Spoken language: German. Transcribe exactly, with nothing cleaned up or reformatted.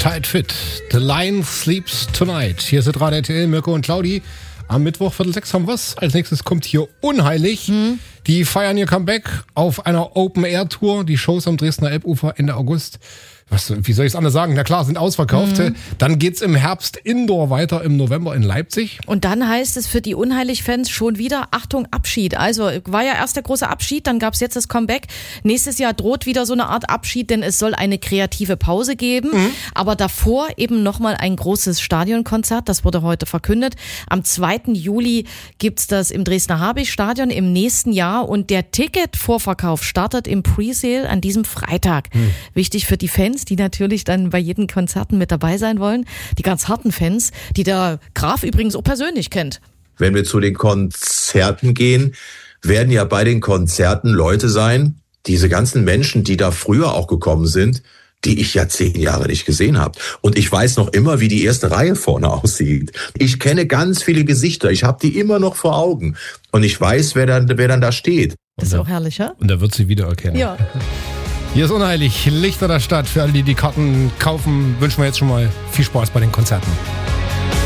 Tight Fit. The Lion Sleeps Tonight. Hier sind Radio R T L, Mirko und Claudi. Am Mittwoch, Viertel sechs haben wir's. Als nächstes kommt hier Unheilig. Hm. Die feiern ihr Comeback auf einer Open-Air-Tour. Die Shows am Dresdner Elbufer Ende August. Was, wie soll ich es anders sagen? Na klar, sind ausverkauft. Mhm. Dann geht's im Herbst Indoor weiter, im November in Leipzig. Und dann heißt es für die Unheilig-Fans schon wieder, Achtung, Abschied. Also war ja erst der große Abschied, dann gab's jetzt das Comeback. Nächstes Jahr droht wieder so eine Art Abschied, denn es soll eine kreative Pause geben. Mhm. Aber davor eben nochmal ein großes Stadionkonzert, das wurde heute verkündet. Am zweiten Juli gibt's das im Dresdner Habicht-Stadion im nächsten Jahr. Und der Ticketvorverkauf startet im Presale an diesem Freitag. Mhm. Wichtig für die Fans, die natürlich dann bei jedem Konzerten mit dabei sein wollen. Die ganz harten Fans, die der Graf übrigens auch persönlich kennt. Wenn wir zu den Konzerten gehen, werden ja bei den Konzerten Leute sein, diese ganzen Menschen, die da früher auch gekommen sind, die ich ja zehn Jahre nicht gesehen habe. Und ich weiß noch immer, wie die erste Reihe vorne aussieht. Ich kenne ganz viele Gesichter. Ich habe die immer noch vor Augen. Und ich weiß, wer dann, wer dann da steht. Das ist auch herrlich, ja? Und da wird sie wiedererkennen. Ja. Hier ist Unheilig, Lichter der Stadt. Für alle, die die Karten kaufen, wünschen wir jetzt schon mal viel Spaß bei den Konzerten.